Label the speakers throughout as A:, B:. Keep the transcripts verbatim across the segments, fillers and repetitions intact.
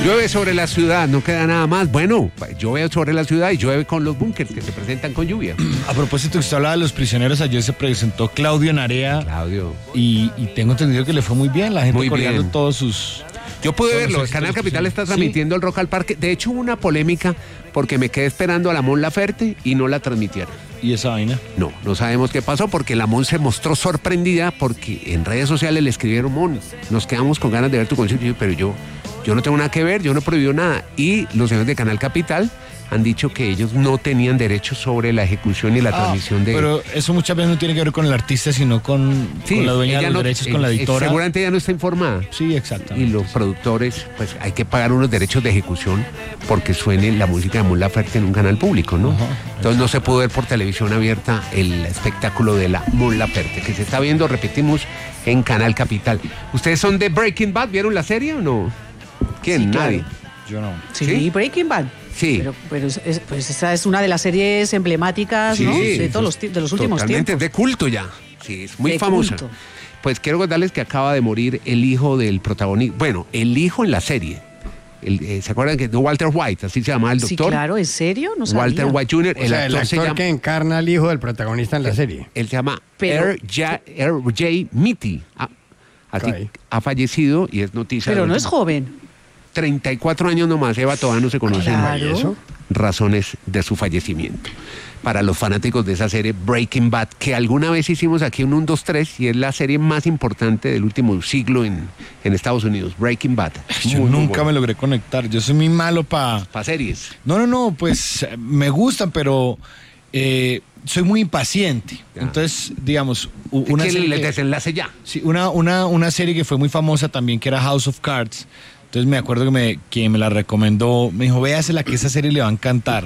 A: Llueve sobre la ciudad, no queda nada más. Bueno, llueve sobre la ciudad y llueve con los búnkers que se presentan con lluvia.
B: A propósito, usted hablaba de los prisioneros, ayer se presentó Claudio Narea.
A: Claudio.
B: Y, y tengo entendido que le fue muy bien, la gente
A: Muy
B: coreando
A: bien.
B: todos sus...
A: Yo pude
B: todos
A: verlo,
B: los
A: el Canal
B: éxitos
A: Capital
B: que
A: está
B: sí.
A: transmitiendo el Rock al Parque. De hecho, hubo una polémica porque me quedé esperando a la Mon Laferte y no la transmitieron.
B: ¿Y esa vaina?
A: No, no sabemos qué pasó porque la Mon se mostró sorprendida porque en redes sociales le escribieron: Mon, nos quedamos con ganas de ver tu concierto. Y yo, pero yo, yo no tengo nada que ver, yo no he prohibido nada. Y los señores de Canal Capital han dicho que ellos no tenían derechos sobre la ejecución y la
B: Ah,
A: transmisión de...
B: Pero eso muchas veces no tiene que ver con el artista, sino con,
A: Sí,
B: con la dueña de
A: ella
B: los
A: no-
B: derechos,
A: eh,
B: con la
A: eh,
B: editora.
A: Seguramente ella no está informada.
B: Sí,
A: Y
B: exactamente.
A: los productores, pues hay que pagar unos derechos de ejecución porque suene la música de Mon Laferte en un canal público, ¿no?
B: Ajá.
A: Entonces no se pudo ver por televisión abierta el espectáculo de la Mon Laferte, que se está viendo, repetimos, en Canal Capital. ¿Ustedes son de Breaking Bad? ¿Vieron la serie o no? ¿Quién?
C: Sí, claro.
A: Nadie.
B: Yo no.
C: Sí,
A: ¿Sí?
C: Breaking Bad.
A: Sí.
C: Pero, pero es- es- pues esa es una de las series emblemáticas, ¿no? De todos los, ti- de los últimos
A: Totalmente,
C: tiempos.
A: es de culto ya. Sí, es muy
C: De
A: famosa.
C: culto.
A: Pues quiero contarles que acaba de morir el hijo del protagonista. Bueno, el hijo en la serie. El, eh, ¿Se acuerdan que Walter White, así se llamaba el
C: Sí,
A: doctor?
C: claro, ¿en serio? No sabía.
A: Walter White junior
D: O sea, el
A: actor se
D: actor
A: llama,
D: que encarna al hijo del protagonista en la serie.
A: él se llama
C: Pero-
A: R J R J Mitty. Ha, así-
D: Ok.
A: ha fallecido y es noticia.
C: Pero
A: de
C: no es
A: última-
C: joven.
A: treinta y cuatro años nomás, Eva, todavía no se conocen
C: Claro.
D: ¿Y eso?
A: razones de su fallecimiento. Para los fanáticos de esa serie Breaking Bad, que alguna vez hicimos aquí en un dos tres y es la serie más importante del último siglo en, en Estados Unidos, Breaking Bad.
B: Yo nunca me logré conectar. Yo soy muy malo para...
A: Para series.
B: No, no, no, pues eh, me gustan, pero eh, soy muy impaciente.
A: Ya.
B: Entonces, digamos, u- una
A: Una que
B: serie,
A: el
B: que-
A: desenlace ya.
B: sí, una, una, una serie que fue muy famosa también, que era House of Cards. Entonces me acuerdo que me, quien me la recomendó, me dijo, véasela que esa serie le va a encantar.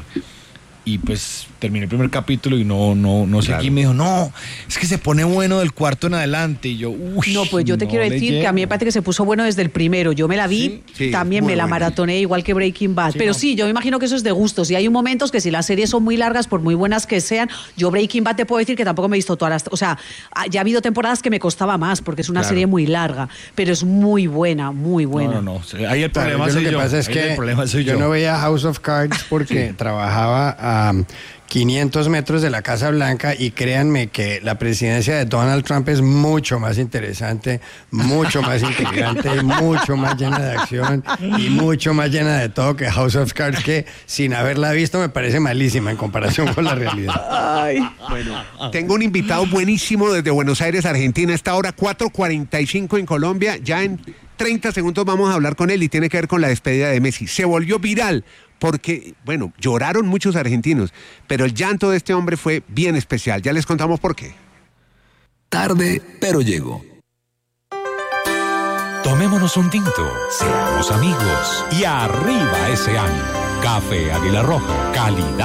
B: Y pues terminé el primer capítulo y no, no, no sé
A: Claro.
B: quién me dijo, no, es que se pone bueno del cuarto en adelante. Y yo, uy.
C: No, pues yo te
B: no
C: quiero
B: le
C: decir que a mí me
B: llego.
C: parece que se puso bueno desde el primero. Yo me la vi,
A: Sí, sí,
C: también
A: muy
C: me la
A: buena.
C: maratoné igual que Breaking Bad.
B: Sí,
C: pero
B: no.
C: sí, yo me imagino que eso es de gustos. Y hay un momentos que si las series son muy largas, por muy buenas que sean, yo Breaking Bad te puedo decir que tampoco me he visto todas las... O sea, ah, ya ha habido temporadas que me costaba más porque es una
A: Claro.
C: serie muy larga, pero es muy buena, muy buena.
B: No, no, no. Ahí el
D: Claro,
B: problema
D: yo
B: soy
D: lo que
B: yo.
D: pasa es
B: Ahí
D: que
B: el problema soy
D: yo.
B: yo.
D: no veía House of Cards porque trabajaba a quinientos metros de la Casa Blanca y créanme que la presidencia de Donald Trump es mucho más interesante, mucho más integrante, mucho más llena de acción y mucho más llena de todo que House of Cards, que sin haberla visto me parece malísima en comparación con la realidad.
A: Tengo un invitado buenísimo desde Buenos Aires, Argentina. Esta hora cuatro cuarenta y cinco en Colombia. Ya en treinta segundos vamos a hablar con él y tiene que ver con la despedida de Messi. Se volvió viral porque, bueno, lloraron muchos argentinos, pero el llanto de este hombre fue bien especial. Ya les contamos por qué.
E: Tarde, pero llego. Tomémonos un tinto, seamos amigos y arriba ese ánimo. Café Águila Roja, calidad.